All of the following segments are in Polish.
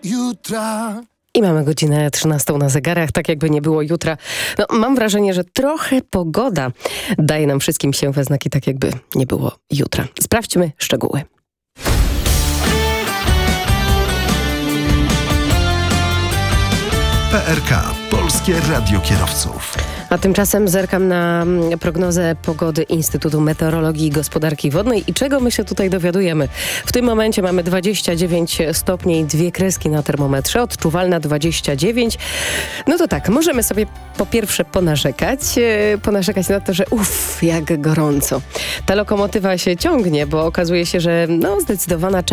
jutra. I mamy godzinę 13 na zegarach, tak jakby nie było jutra. No, mam wrażenie, że trochę pogoda daje nam wszystkim się we znaki, tak jakby nie było jutra. Sprawdźmy szczegóły. PRK, Polskie Radio Kierowców. A tymczasem zerkam na prognozę pogody Instytutu Meteorologii i Gospodarki Wodnej i czego my się tutaj dowiadujemy. W tym momencie mamy 29 stopni i 2 kreski na termometrze, odczuwalna 29. No to tak, możemy sobie po pierwsze ponarzekać na to, że jak gorąco. Ta lokomotywa się ciągnie, bo okazuje się, że zdecydowana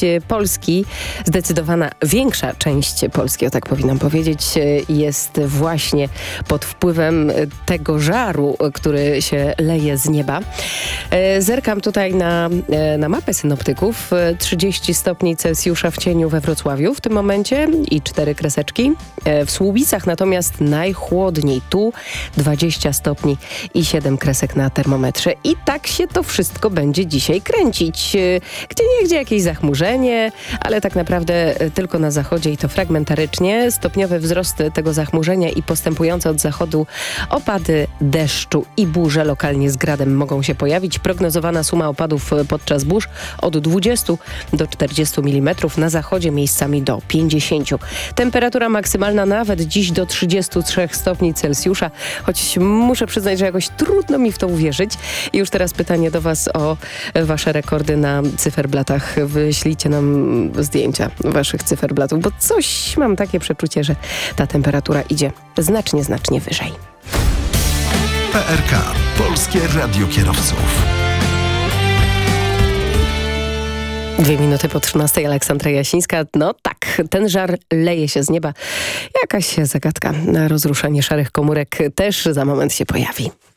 większa część Polski, o tak powinnam powiedzieć, jest właśnie pod wpływem tego żaru, który się leje z nieba. Zerkam tutaj na mapę synoptyków. 30 stopni Celsjusza w cieniu we Wrocławiu w tym momencie i 4 kreseczki. W Słubicach natomiast najchłodniej. Tu 20 stopni i 7 kresek na termometrze. I tak się to wszystko będzie dzisiaj kręcić. Gdzieniegdzie jakieś zachmurzenie, ale tak naprawdę tylko na zachodzie i to fragmentarycznie. Stopniowy wzrost tego zachmurzenia i postępujące od zachodu opady deszczu i burze lokalnie z gradem mogą się pojawić. Prognozowana suma opadów podczas burz od 20 do 40 mm, na zachodzie miejscami do 50. Temperatura maksymalna nawet dziś do 33 stopni Celsjusza, choć muszę przyznać, że jakoś trudno mi w to uwierzyć. I już teraz pytanie do Was o Wasze rekordy na cyferblatach. Wyślijcie nam zdjęcia Waszych cyferblatów, bo coś mam takie przeczucie, że ta temperatura idzie znacznie wyżej. PRK, Polskie Radio Kierowców. 2 minuty po 13, Aleksandra Jasińska. No tak, ten żar leje się z nieba. Jakaś zagadka na rozruszanie szarych komórek też za moment się pojawi.